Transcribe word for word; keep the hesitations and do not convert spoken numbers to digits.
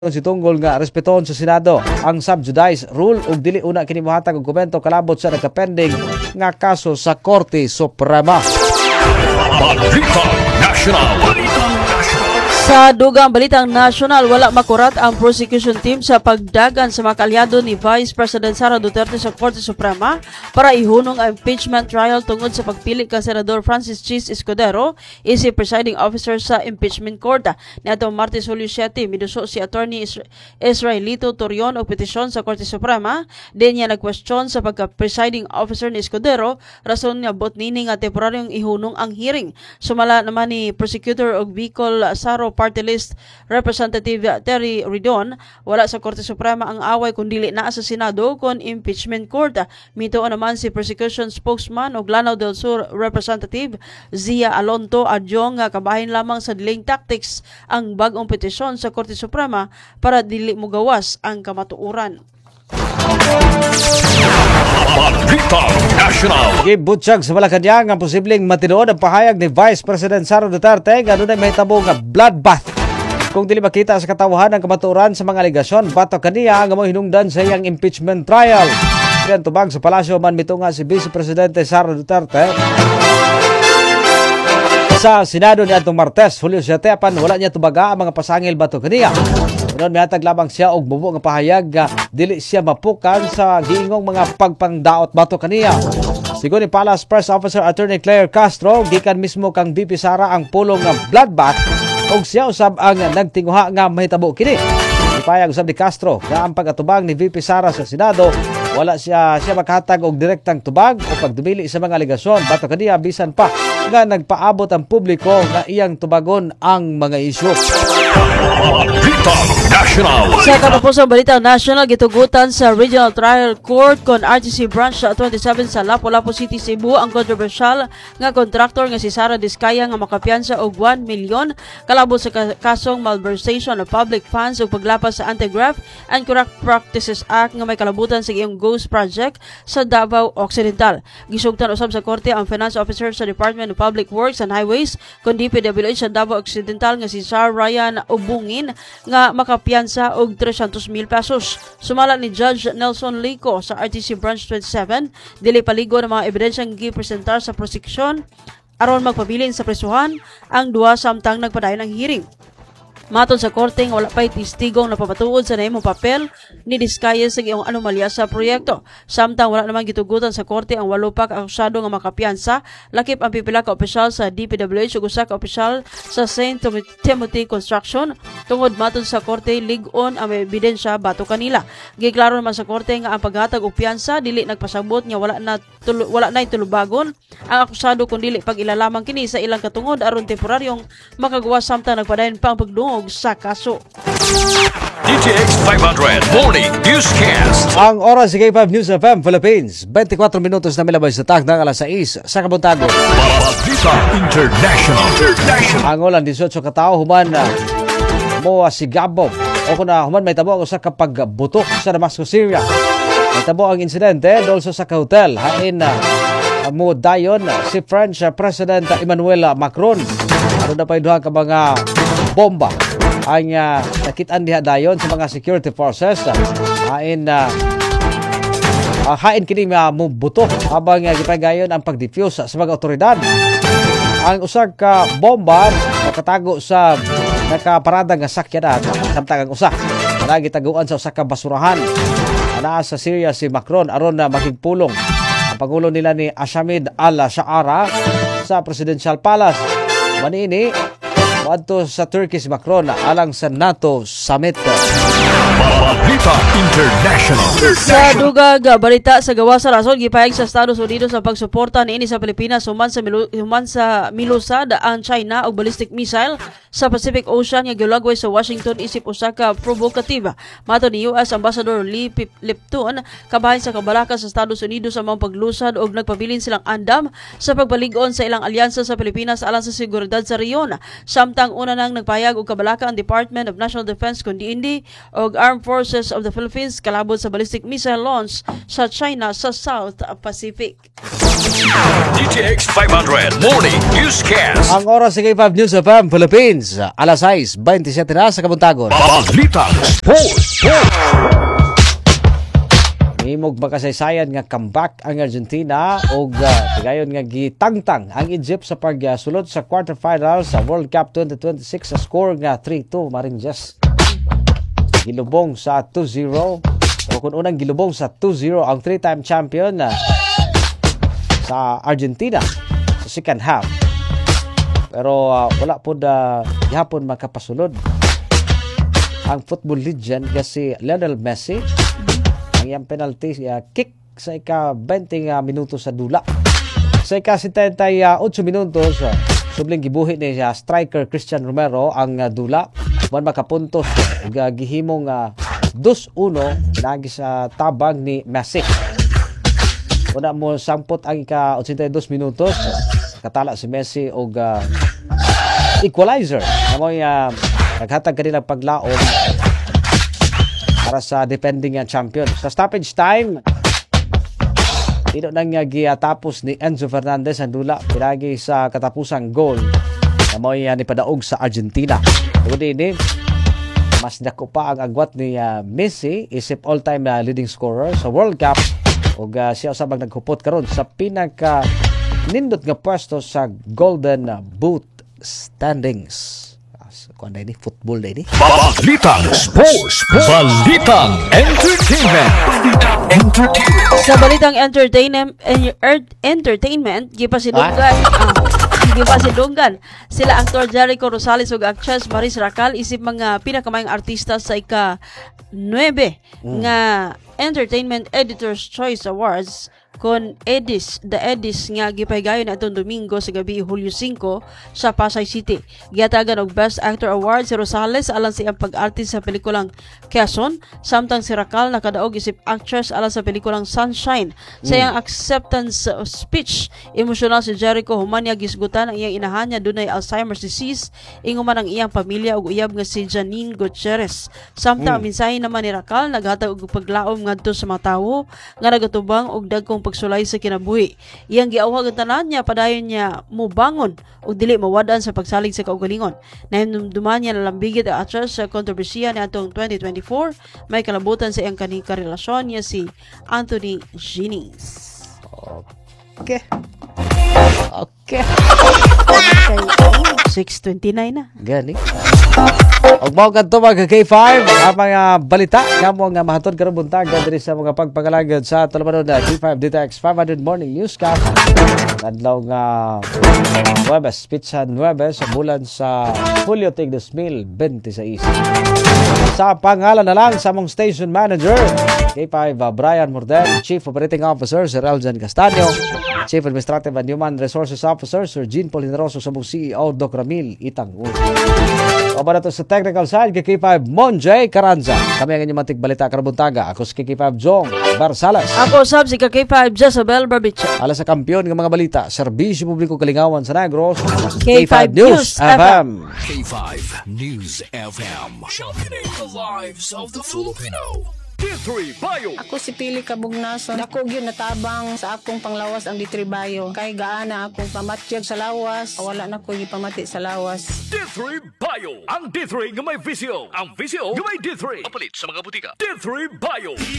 si tunggol nga respeton sa Senado ang subjudice rule ug dili una kini mohatag og komento kalabot sa nagka-pending nga kaso sa Korte Suprema. Balita National. Sa dugang balitang nasyonal, wala makurat ang prosecution team sa pagdagan sa mga kaalyado ni Vice President Sara Duterte sa Korte Suprema para ihunong ang impeachment trial tungod sa pagpili ka Senador Francis Chis Escudero isip presiding officer sa impeachment court. Niadtong Martes Hulyo siyete, miduso si Attorney Israelito Torion og petisyon sa Korte Suprema. Din niya nag-question sa pagka-presiding officer ni Escudero, rason niya bot nini nga temporaryong ihunong ang hearing. Sumala naman ni Prosecutor og Bicol Saro Party List Representative Terry Ridon, wala sa Korte Suprema ang away kung dili naa sa Senado kon impeachment court. Mito naman si prosecution spokesman og Lanao del Sur Representative Zia Alonto adyong nga kabahin lamang sa delaying tactics ang bag-ong petisyon sa Korte Suprema para dili mogawas ang kamatuoran. Balita National. Gibutyag sa Malacanang ang posibleng matinuod ang pahayag ni Vice President Sara Duterte nga dunay mahitabo nga bloodbath kung dili makita sa katawhan ang kamatuoran sa mga aligasyon batok kaniya nga mo hinungdan sa iyang impeachment trial. Diyan tubag sa palasyo man mitunga si Vice Presidente Sara Duterte sa Senado ni atong Martes Hulyo siyete apan wala niya tubaga ang mga pasangil batok kaniya. Noon mihatag lamang siya og bubo nga pahayag nga dili siya mapukan sa giingong mga pagpangdaot batok kaniya. Sigon ni Palace Press Officer Attorney Claire Castro, gikan mismo kang V P Sara ang pulong nga bloodbath ug siya usab ang nagtinguha nga mahitabo kini. Ipayag usab ni Castro nga ang pag-atubang ni V P Sara sa Senado wala siya siya makahatag og direktang tubag o pagdumili sa mga aligasyon batok kaniya bisan pa nga nagpaabot ang publiko nga iyang tubagon ang mga isyu. Balita National. Sa katapusang balita national, gitugutan sa Regional Trial Court kon R T C Branch twenty-seven sa Lapu-Lapu City, Cebu ang kontrobersyal nga kontraktor nga si Sara Diskaya nga makapiyansa og one milyon kalabot sa kasong malversation of public funds ug paglapas sa Anti-Graft and Corrupt Practices Act nga may kalabutan sa iyong Ghost Project sa Davao Occidental. Gisugtan usab sa korte ang Finance Officer sa Department of Public Works and Highways kon D P W H sa Davao Occidental nga si Sir Ryan Ubungin nga makapiyansa og three hundred mil pesos. Sumala ni Judge Nelson Lico sa R T C Branch twenty-seven, dili paligo ng mga ebidensyang gipresentar sa prosecution aron magpabilin sa presuhan ang duha samtang nagpadayon ng hearing. Matod sa korte wala pa'y testigong napapatuod sa nahimong papel ni Diskaya sa iyong anomalya sa proyekto. Samtang wala naman gitugutan sa korte ang walo pa ka akusado nga makapiyansa, lakip ang pipila ka opisyal sa D P W H ug usa ka opisyal sa Saint Timothy Construction. Tungod matod sa korte lig-on ang may ebidensya bato kanila. Giklaro naman sa korte nga ang paghatag og piyansa dili nagpasabot nga wala na tulo, wala nay tulubagon ang akusado kun dili pag-ilalamang kini sa ilang katungod aron temporaryong makagawas samtang nagpadayon pa ang pagdungog sa kaso. D T X five hundred Morning Newscast. Ang oras sa K five News F M Philippines, twenty-four minutos na milabay sa takdang alas sais sa kabuntago. Balita International. International. Ang ulan eighteen katao human na mo si Gabog o kuna human may tabo sa kapag butok sa Damascus, Syria. May tabo ang insidente dolso sa hotel hain na mo dayon si French President Emmanuel Macron. Ano na pa duha ka mga bomba ang uh, nakitaan diha dayon sa mga security forces hain na uh, hain kini uh, mubuto habang uh, gipagayon ang pag-defuse sa mga otoridad. Ang usag ka bomba nakatago sa nakaparada nga sakyanan samtang ang usa nagitaguan sa usa ka basurahan. Ana sa Syria si Macron aron na makigpulong ang pangulo nila ni Ashamid al-Shaara sa Presidential Palace. Manini wadto sa Turkey si Macron alang sa NATO Summit. Balita International. Sa dugag balita sa gawa sa rason gipahayag sa Estados Unidos ang pagsuporta niini sa Pilipinas human sa milu, human sa milusad ang China og ballistic missile sa Pacific Ocean nga gilagway sa Washington isip usa ka provokativa. Mato ni U S Ambassador Lee Lipton kabahin sa kabalaka sa Estados Unidos ang mga paglusad og nagpabilin silang andam sa pagbalig-on sa ilang alyansa sa Pilipinas alang sa seguridad sa rehiyon. Samtang una nang nagpahayag og kabalaka ang Department of National Defense kundi indi og Armed Forces of the Philippines kalabot sa ballistic missile launch sa China sa South Pacific. D J X five hundred Morning Newscast. Ang oras sa K five News F M Philippines, alas sais, twenty-seven na sa Kabuntagon. Balitang Sports. Himog makasaysayan nga comeback ang Argentina o uh, gayon nga gitangtang ang Egypt sa pagsulod sa quarterfinals sa World Cup twenty twenty-six sa score nga three two maring just gilubong sa two zero. O kung unang gilubong sa two zero ang three-time champion na sa Argentina sa second half. Pero uh, wala po na gihapon makapasulod ang football legend kasi Lionel Messi ang iyang penalty uh, kick sa ika-twenty uh, minuto sa dula. Sa ika-seventy-eight minutos, uh, subling gibuhi ni uh, striker Christian Romero ang uh, dula. Man makapuntos, uh, gihimong uh, two one pinagi sa tabang ni Messi. Una mo sampot ang ika-eighty-two minutos, katala si Messi og uh, equalizer. Amoy uh, naghatag kanila paglaom para sa defending uh, champion. Sa stoppage time, ino nang uh, giatapos ni Enzo Fernandez ang dula pinagi sa katapusang goal. Amoy uh, nipadaog sa Argentina. Tungod ini, mas dako pa ang agwat ni uh, Messi isip all-time uh, leading scorer sa World Cup ug uh, siya usab ang naghupot karon sa pinaka nindot nga pwesto sa Golden Boot standings. Kuan ini football ini. Balitang Sports. Balitang Entertainment. Balitang Entertainment. Sa balitang entertainment, er, entertainment, gipasidunggan, ah, gipasidunggan sila aktor Jericho Rosales ug actress Maris Racal isip mga pinakamayong artista sa ika-nine mm. nga Entertainment Editor's Choice Awards kon Edis, the Edis nga gipahigayon atong Domingo sa gabi Hulyo five sa Pasay City. Giatagan og Best Actor Award si Rosales alang sa iyang pag-arte sa pelikulang Quezon, samtang si Racal nakadaog isip actress alang sa pelikulang Sunshine. Sa iyang acceptance speech, emosyonal si Jericho human niya gisgutan ang iyang inahan niya dunay Alzheimer's disease, inguman ang iyang pamilya ug uyab nga si Janine Gutierrez. Samtang mm. mensahe naman ni Racal naghatag og paglaom ngadto sa mga tawo nga nagatubang og dagkong pagsulay sa kinabuhi. Iyang giawhag ang tanan niya padayon niya mubangon ug dili mawadan sa pagsalig sa kaugalingon. Nahinumduman niya nalambigit ang actress sa kontrobersiya ni atong twenty twenty-four. May kalabutan sa iyang kanika relasyon niya si Anthony Ginings. Okay. Okay. six twenty-nine na. Gani. Og mao kadto mga K five ang mga balita kamo nga mahatod karon buntag diri sa mga pagpangalagad sa tulumanon na K five D T X five hundred Morning Newscast. Adlaw nga Huwebes, Pizza Huwebes sa bulan sa Julio tig two thousand twenty-six. Sa pangalan na lang sa mong station manager K five uh, Brian Morden, Chief Operating Officer Sir Eljan Castaño, Chief Administrative and Human Resources Officer Sir Jean Paul Hineroso, sa mong C E O Doc Ramil Itang. O ba na to sa technical side kay K five Monjay Caranza. Kami ang inyong mantik balita karabuntaga. Ako si K five Jong Barsalas. Ako sab si K five Jezabel Barbicha. Ala sa kampiyon ng mga balita, Serbisyo Publiko Kalingawan sa Negros, K five News F M. K five News F M. Championing the lives of the Filipino. D three Bio. Ako si Pili Kabugnason. Dako gyud natabang sa akong panglawas ang D three Bio. Kay gaana akong pamatyag sa lawas. Wala na ko gipamati sa lawas. D three Bio. Ang D three nga may visyo. Ang visyo nga may D three. Kapalit sa mga butika. D three Bio.